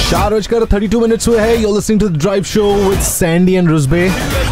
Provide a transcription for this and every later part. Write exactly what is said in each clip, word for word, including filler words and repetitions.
चार बजकर thirty two minutes हुए हैं। You're listening to the Drive Show with Sandy and Rusbe।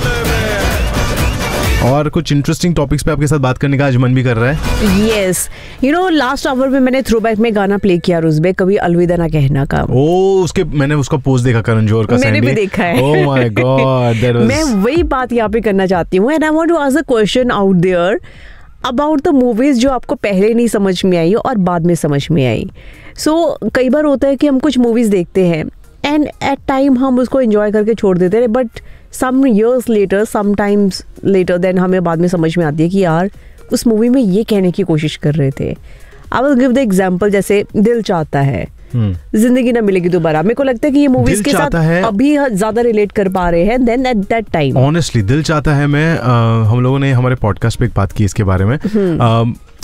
और कुछ इंटरेस्टिंग टॉपिक्स पे आपके साथ बात करने का आज मन भी कर रहा है। Yes, you know last hour में मैंने थ्रोबैक में गाना प्ले किया रुज़बे, कभी अलविदा ना कहना का। ओ, उसके मैंने उसका पोस्ट देखा करण जौहर का। मैंने भी देखा है। Oh my God, that was. मैं वही बात यहाँ पे करना चाहती हूँ and I want to ask a question out there about the movies जो आपको पहले नहीं समझ में आई और बाद में समझ में आई। सो so, कई बार होता है कि हम कुछ मूवीज देखते हैं एंड एट टाइम हम उसको एंजॉय करके छोड़ देते हैं, but some years later, some times letter then हमें बाद में समझ में आती है कि यार उस मूवी में ये कहने की कोशिश कर रहे थे। I will give the example, जैसे दिल चाहता है, जिंदगी ना मिलेगी दोबारा। मेरे को लगता है कि ये मूवीज के साथ अभी ज्यादा रिलेट कर पा रहे हैं then at that time. Honestly दिल चाहता है, मैं आ, हम लोगों ने हमारे पॉडकास्ट पे एक बात की इसके बारे में। आ,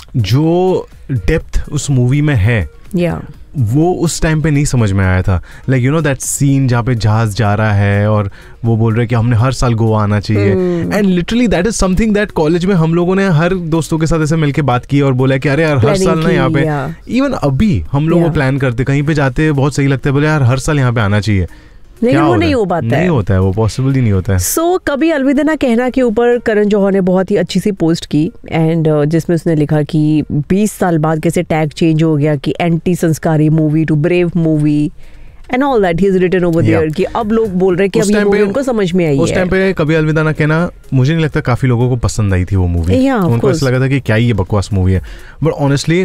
जो डेप्थ उस मूवी में है yeah. वो उस टाइम पे नहीं समझ में आया था। Like you know that scene जहाँ पे जहाज जा रहा है और वो बोल रहे कि हमने हर साल गोवा आना चाहिए, and literally that is something that college में हम लोगों ने हर दोस्तों के साथ ऐसे मिलके बात की और बोला कि अरे यार हर साल ना यहाँ पे, इवन अभी हम लोग प्लान करते कहीं पे जाते बहुत सही लगता है, बोले यार हर साल यहाँ पे आना चाहिए। लेकिन वो नहीं हो पाता है, नहीं होता है, वो पॉसिबल ही नहीं होता है। सो so, कभी अलविदा ना कहना के ऊपर करण जौहर ने बहुत ही अच्छी सी पोस्ट की एंड uh, जिसमें उसने लिखा कि बीस साल बाद कैसे टैग चेंज हो गया कि एंटी संस्कारी movie two brave movie and all that he is written over there कि अब लोग बोल रहे हैं कि अब ये मूवी उनको समझ में आई है। उस टाइम पे कभी अलविदा ना कहना मुझे नहीं लगता काफी लोगों को पसंद आई थी वो मूवी। yeah, उनको ऐसा लगा था कि क्या ये बकवास मूवी है, but honestly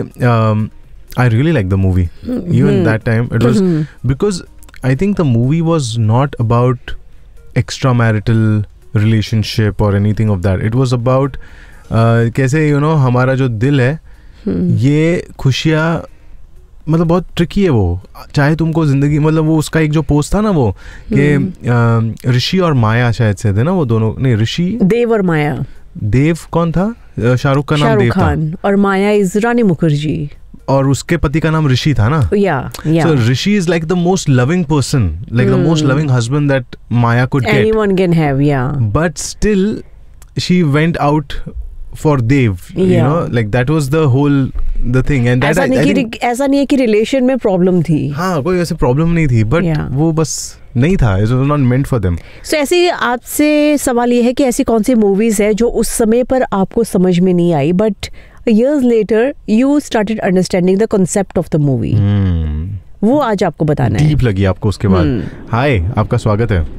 I really like the movie even that time. It was because I think the movie was not about extramarital relationship or anything of that. It was about uh, कैसे you know हमारा जो दिल है hmm. ये खुशियाँ मतलब बहुत tricky है वो, चाहे तुमको जिंदगी मतलब वो उसका एक जो पोस्ट था ना वो कि hmm. ऋषि और माया शायद से थे ना वो दोनों, नहीं ऋषि देव और माया। देव कौन था? शाहरुख का नाम देव था और माया इज रानी मुखर्जी और उसके पति का नाम ऋषि था ना। yeah, yeah. So Rishi is like the most loving person, like mm. the most loving husband that Maya could get. Anyone can have, yeah. But still, she went out for Dev. Yeah. You know, like that was the whole the thing. And that ऐसा I, नहीं I कि think, ऐसा नहीं है कि relation में problem थी। हाँ, कोई ऐसे प्रॉब्लम नहीं थी, but yeah. वो बस नहीं था, it was not meant for them. So ऐसे आपसे सवाल ये है कि ऐसी कौन सी मूवीज है जो उस समय पर आपको समझ में नहीं आई, but years later you started understanding the concept of the movie. hmm. वो आज आपको बताना है। डीप लगी आपको उसके बाद। हाय hmm. आपका स्वागत है।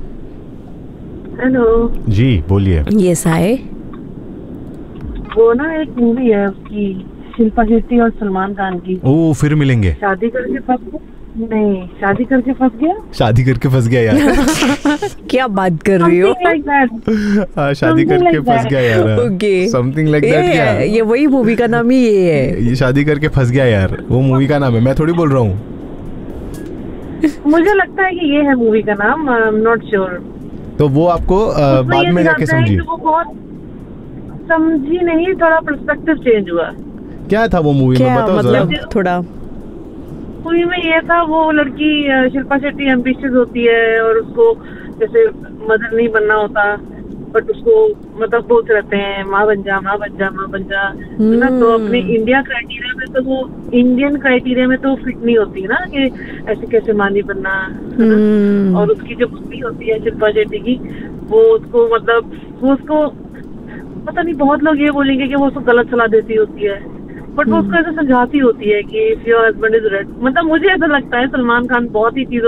हेलो जी बोलिए। Yes hi. वो ना एक मूवी है उसकी, शिल्पा शेट्टी और सलमान खान की। ओ फिर मिलेंगे। शादी करके फंस गया, नहीं शादी करके फंस गया, शादी करके फंस गया यार। क्या बात कर रही हो? like हाँ, शादी करके like फंस गया यार। Okay something like that. क्या ये वही मूवी का नाम ही ये है, ये शादी करके फंस गया यार, वो मूवी का नाम है, मैं थोड़ी बोल रहा हूँ। मुझे लगता है कि ये है मूवी का नाम, आई एम नॉट श्योर। तो वो आपको आ, बाद में जाके समझी? वो बहुत समझी नहीं, थोड़ा पर्सपेक्टिव चेंज हुआ। क्या था वो मूवी में, बताओ मतलब थोड़ा। मूवी में ये था, वो लड़की शिल्पा शेट्टी एम्बिशियस होती है और उसको जैसे मदर नहीं बनना होता, बट उसको मतलब बोलते रहते हैं माँ बन जा, माँ बन जा, माँ बन जा। hmm. ना तो अपने इंडिया क्राइटेरिया में तो वो इंडियन क्राइटेरिया में तो फिट नहीं होती ना कि ऐसे कैसे माँ नहीं बनना। hmm. और उसकी जो मम्मी होती है शिल्पा शेट्टी की, वो उसको मतलब वो उसको पता नहीं, बहुत लोग ये बोलेंगे कि वो उसको गलत सलाह देती होती है, बट वो उसको ऐसे समझाती होती है कि if your husband is red. मतलब मुझे ऐसा लगता है सलमान खान बहुत ही चीजों